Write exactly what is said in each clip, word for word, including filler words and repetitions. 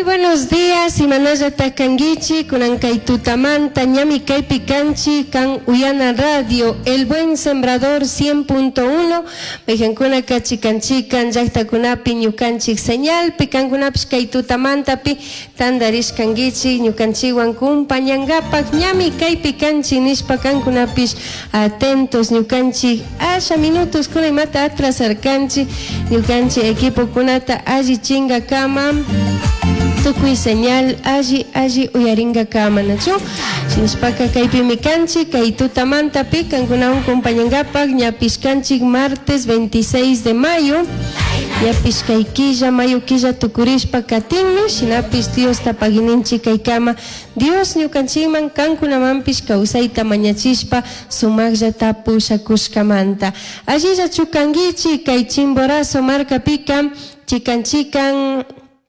Muy buenos días, Imanaya Takangichi, Kunankaytutamanta, Ñami Kaypikanchi, Kan Uyana Radio, El Buen Sembrador cien punto uno, Mejankuna Kachikanchikan, Yaktakunapi, Ñukanchik Señal, Pikankunapish Kaytutamantapi, Tandarish Kangichi, Ñukanchiwan Kumpañangapak, Ñami Kaypikanchi, Nishpakankunapish, atentos, Ñukanchik, Asha minutos, Kunaimata atrasarkanchi, Ñukanchi equipo Kunata, Aji Chinga Kama, Tukui señal, allí, allí, uyaringa kama, nacho. Sinspaka kaipi mikanchi, kaitutamanta pican con un compañangapak, ñapiscanchi martes veintiséis de mayo. Ñapiscaikilla, mayo quilla tukurispa katinno, sinapis Dios tapagininchi kaikama. Dios ñukanchiman kankunamampish kausaita mañachispa, sumagya tapu shakushkamanta. Allí ya chukangichi, kaichimborazo marca pican, chican chican.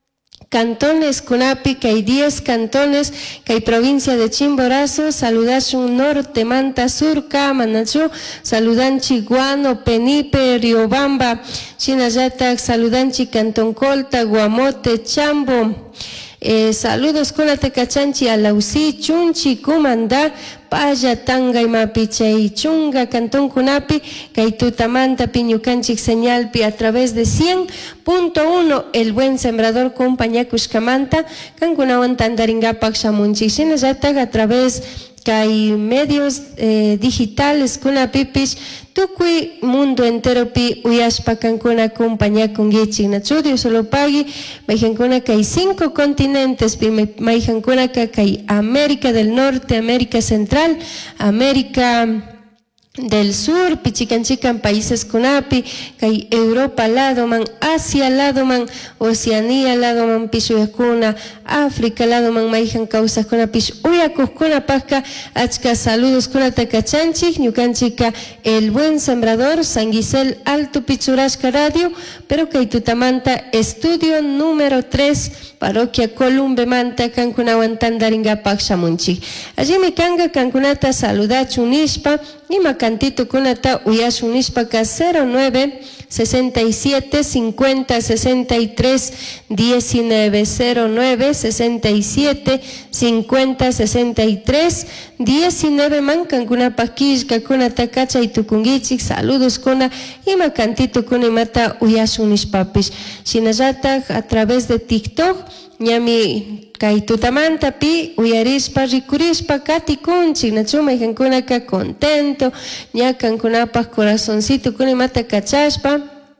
Cantones Kunapi, que hay diez cantones, que hay provincia de Chimborazo, saludación norte, Manta, Surca, Manachu, saludanchi Guano, Penipe, Riobamba, Chinayatak, saludanchi Cantón Colta, Guamote, Chambo. Eh, saludos Kunatecachanchi, Alausi, Chunchi, Kumanda, Paya, Tanga y Mapichay, Chunga, Cantón Kunapi, Kaitutamanta, Piñucanchic, Señalpi, a través de cien punto uno, El Buen Sembrador, Kumpañakushkamanta, Cancunawan Tandaringapak, Shamunchichina, Yatag, a través que hay medios eh, digitales, Kunapipish, Tukui, mundo entero pi, Uyashpa, Cancuna, compañía con Gichi, Nachudio, solo pagui, Maijancuna, que hay cinco continentes, pi, Maijancuna, que hay América del Norte, América Central, América del Sur, Pichicanchican, países Kunapi, que hay Europa lado man, Asia lado man, Oceanía lado man, Pishuyakuna, África lado man, Maijan causas Kunapish, Uyakuskuna Pasca, Achka, saludos Kunatacachanchik, Ñucanchica, El Buen Sembrador, San Gisel, Alto Pichurashka Radio, pero que hay Tutamanta, estudio número tres, Parroquia Columbe Manta, Cancunawan Tandaringa Pakshamunchik. Allí mi canga Cancunata saludachu Nishpa, y Macantito Kunata Uyashunishpa K cero nueve sesenta y siete cincuenta sesenta y tres diecinueve cero nueve sesenta y siete cincuenta sesenta y tres diecinueve mancan kuna paquishka kuna takacha y tukungichik saludos kuna y Macantito kuna mata Uyashunishpapish Shinayata a través de TikTok ñami Kaitutamanta pi uyarispa rikurispa katikunchik nachuma ijankunaka contento ñakankunapas corazoncito kunimata kachashpa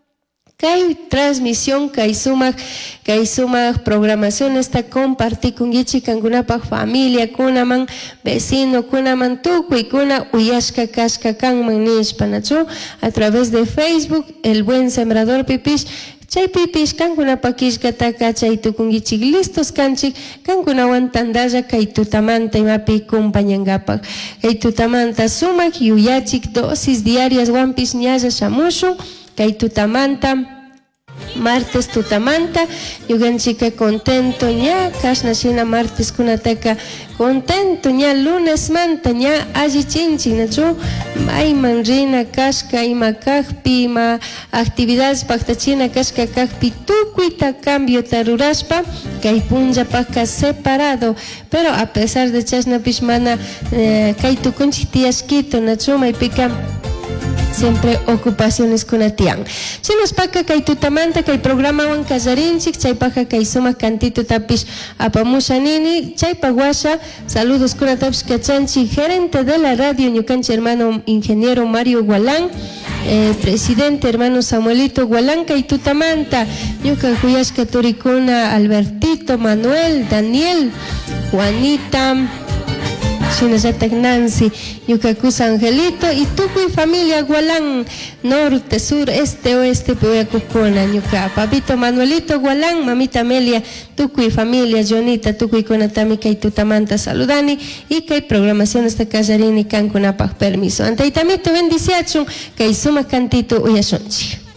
kay transmisión kay sumak kay sumak programación está compartir con gichi kankunapas familia kunaman vecino kunaman tukui kuna uyashka kashka kanman nishpa nachu a través de Facebook El Buen Sembrador pipish chay pipish kankuna pakishka taka chay tukungichik listos kanchik kankunawan tandaya kay tutamanta imapi kumpañangapak kay tutamanta sumak yuyachik dosis diarias wampish ñalla shamushu kay tutamanta martes tutamanta yuganchika contento ña kashnashina martes kunataka contento ña lunes manta ña alli chinchik nachu mayman rina kashka ima kajpi ima actividades paktachina kashka kajpi tukuita cambio tarurashpa kay punllapaka separado pero a pesar de chashnapish mana eh, kay tukunchik tiyashkito nachu maypika siempre ocupaciones con atian. Si nos paca que tutamanta que programa wan kazarinchik, chay paja que suma cantito tapish apamushanini, chay paguasha, saludos con atapish kachanchi, gerente de la radio ñucanchi hermano ingeniero Mario Gualán, eh, presidente hermano Samuelito Gualán, que tutamanta, ñucan cuyashka turicuna Albertito, Manuel, Daniel, Juanita, Shinayatak Nancy, Yukakusa Angelito y Tukui familia Gualán, norte, sur, este, oeste, Pehuayacuscona, Ñuka, papito Manuelito Gualán, mamita Amelia, Tukui familia, Jonita, Tukui Conatamika y Tutamanta saludani y que hay programación esta callarini Cancunapak permiso. Ante y también te bendiciachun, que hay suma cantito uyashonchi.